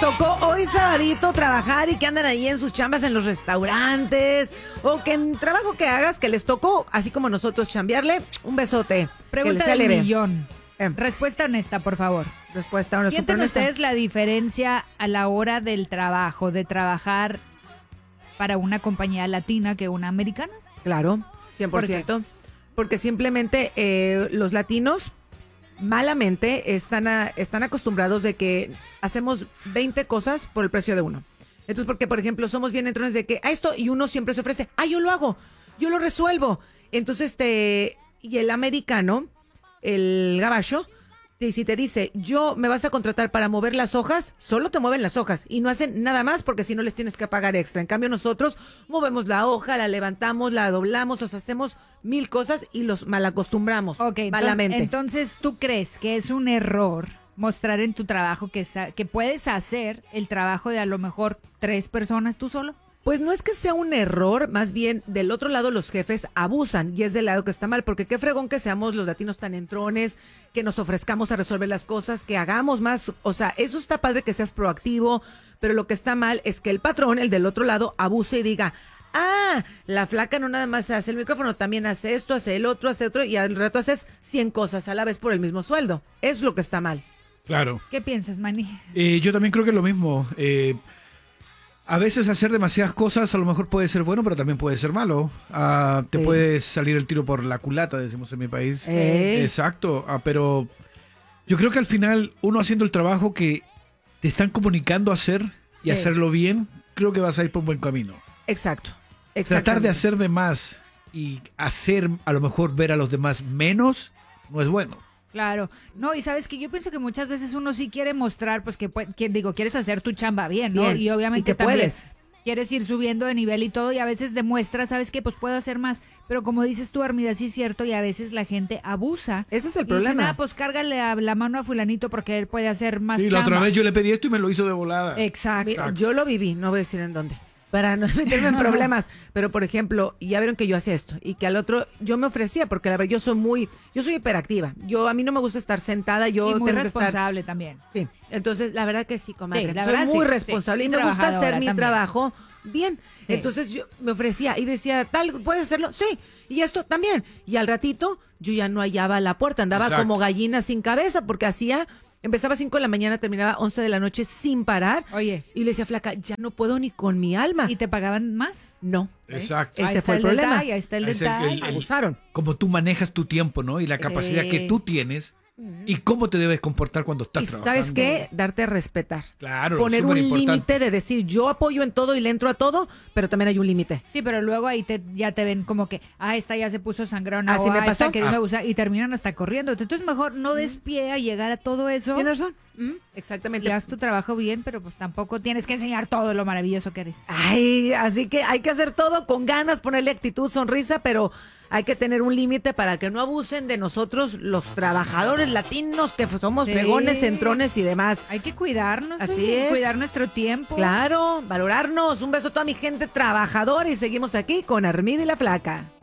tocó hoy sabadito trabajar y que andan ahí en sus chambas en los restaurantes o que en trabajo que hagas que les tocó, así como nosotros chambearle, un besote. Pregunta del millón. Respuesta honesta, por favor. Respuesta honesta. ¿Sienten ustedes la diferencia a la hora del trabajo, de trabajar para una compañía latina que una americana? Claro, 100%. ¿Por qué? Porque simplemente los latinos malamente están acostumbrados de que hacemos 20 cosas por el precio de uno. Entonces, porque, por ejemplo, somos bien entrones de que, esto, y uno siempre se ofrece, yo lo hago, yo lo resuelvo. Entonces, y el americano, el gabacho, si te dice, me vas a contratar para mover las hojas, solo te mueven las hojas y no hacen nada más porque si no les tienes que pagar extra. En cambio, nosotros movemos la hoja, la levantamos, la doblamos, hacemos 1000 cosas y los malacostumbramos malamente. Entonces, ¿tú crees que es un error mostrar en tu trabajo que puedes hacer el trabajo de a lo mejor 3 personas tú solo? Pues no es que sea un error, más bien del otro lado los jefes abusan y es del lado que está mal, porque qué fregón que seamos los latinos tan entrones, que nos ofrezcamos a resolver las cosas, que hagamos más, o sea, eso está padre que seas proactivo, pero lo que está mal es que el patrón, el del otro lado, abuse y diga, la flaca no nada más hace el micrófono, también hace esto, hace el otro, y al rato haces 100 cosas a la vez por el mismo sueldo. Es lo que está mal. Claro. ¿Qué piensas, Manny? Yo también creo que es lo mismo. A veces hacer demasiadas cosas a lo mejor puede ser bueno, pero también puede ser malo. Te puede salir el tiro por la culata, decimos en mi país. Exacto, pero yo creo que al final uno haciendo el trabajo que te están comunicando hacer y hacerlo bien, creo que vas a ir por un buen camino. Exacto. Tratar de hacer de más y hacer a lo mejor ver a los demás menos no es bueno. Claro, no, y sabes que yo pienso que muchas veces uno sí quiere mostrar, pues quieres hacer tu chamba bien, ¿no? Bien. Y obviamente ¿Y que también puedes? quieres ir subiendo de nivel y todo, y a veces demuestras, ¿sabes qué? Pues puedo hacer más, pero como dices tú, Armida, sí es cierto, y a veces la gente abusa. Ese es el y problema. dicen, pues cárgale la mano a fulanito porque él puede hacer más Sí, chamba. la otra vez yo le pedí esto y me lo hizo de volada. Exacto. Mira, yo lo viví, no voy a decir en dónde, para no meterme en problemas, pero por ejemplo, ya vieron que yo hacía esto y que al otro yo me ofrecía porque la verdad yo soy hiperactiva. A mí no me gusta estar sentada, yo y muy tengo que responsable también. Sí, entonces la verdad que sí, comadre. Sí, la soy verdad muy sí, responsable sí. y me gusta hacer Trabajadora mi también. trabajo bien. Sí. Entonces yo me ofrecía y decía, ¿puedes hacerlo? Sí, y esto también. Y al ratito yo ya no hallaba la puerta, andaba Exacto. como gallina sin cabeza porque empezaba a 5 de la mañana, terminaba 11 de la noche sin parar. Oye. Y le decía, flaca, ya no puedo ni con mi alma. ¿Y te pagaban más? No. Exacto. Ese fue el problema. Ahí está el Es el- detalle. Abusaron. Como tú manejas tu tiempo, ¿no? Y la capacidad que tú tienes y cómo te debes comportar cuando estás Y trabajando. ¿sabes qué? Darte a respetar. Claro, Poner un superimportante. límite de decir, yo apoyo en todo y le entro a todo, pero también hay un límite. Sí, pero luego ahí ya te ven como que, esta ya se puso sangrona. Así o, me esta pasó. queriendo abusar, y terminan hasta corriendo. Entonces mejor no des pie a llegar a todo eso. ¿Tienes razón? Exactamente. Y haz tu trabajo bien, pero pues tampoco tienes que enseñar todo lo maravilloso que eres. Así que hay que hacer todo con ganas, ponerle actitud, sonrisa, pero hay que tener un límite para que no abusen de nosotros los trabajadores latinos que somos Sí. fregones, centrones y demás. Hay que cuidarnos. Así es. Cuidar nuestro tiempo. Claro, valorarnos. Un beso a toda mi gente trabajadora y seguimos aquí con Armida y la Flaca.